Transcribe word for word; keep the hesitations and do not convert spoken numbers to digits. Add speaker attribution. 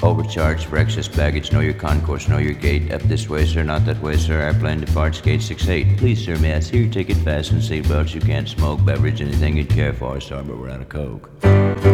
Speaker 1: Overcharged for excess baggage. Know your concourse, know your gate. Up this way, sir, not that way, sir. Airplane departs gate six eight. Please, sir, may I see your ticket? Fasten seatbelts. You can't smoke, beverage, anything you'd care for, sir, but we're out of coke.